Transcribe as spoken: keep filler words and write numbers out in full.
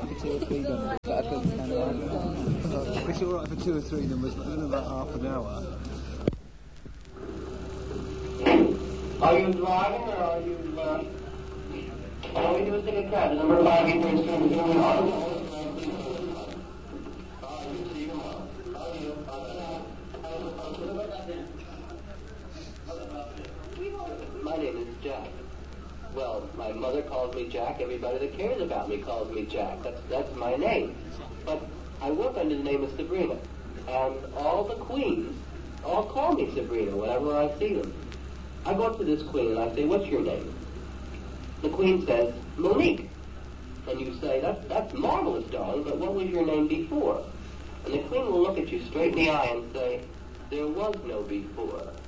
for two or three numbers that I could kind of like. It's alright for two or three numbers, but in about half an hour. Are you driving or are you, uh... All we do is take a cab. The number five, eight, three, seven, zero, one. My name is Jack. Well, my mother calls me Jack. Everybody that cares about me calls me Jack. That's, that's my name. But I work under the name of Sabrina. And all the queens all call me Sabrina whenever I see them. I go up to this queen and I say, what's your name? The queen says, Monique. And you say, that's, that's marvelous, darling, but what was your name before? And the queen will look at you straight in the eye and say, there was no before.